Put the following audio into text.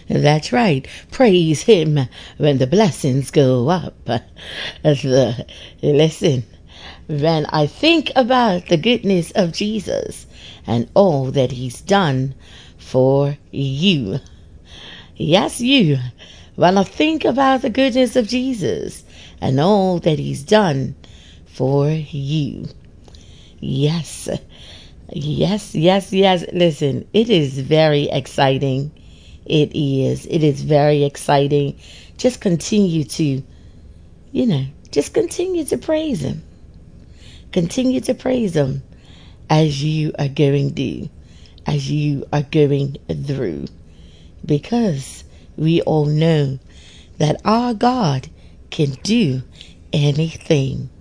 That's right. Praise him when the blessings go up. Listen, when I think about the goodness of Jesus and all that he's done for you. Yes, you. When I think about the goodness of Jesus and all that he's done for you. Yes. Yes, yes, yes. Listen, it is very exciting. It is. It is very exciting. Just continue to, just continue to praise him. Continue to praise him as you are going to, as you are going through. Because we all know that our God can do anything.